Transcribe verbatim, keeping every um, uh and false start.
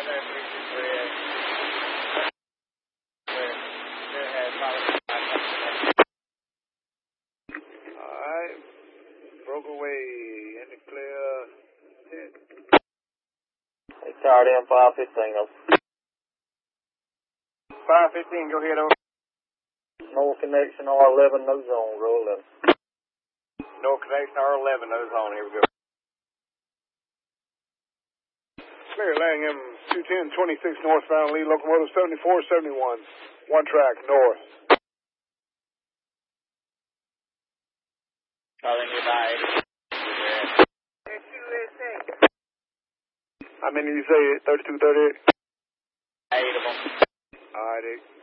Alright. Broke away. In the clear. ten. Hey, tired in five fifteen. five fifteen, go ahead, over. No connection, R eleven, no zone, row eleven. No connection, R eleven, no zone, here we go. Clear, landing M two ten twenty-six northbound, lead locomotive seventy-four seventy-one. One track, north. Calling you by How many did you say? thirty-two thirty-eight? eight of them. Alright, eight.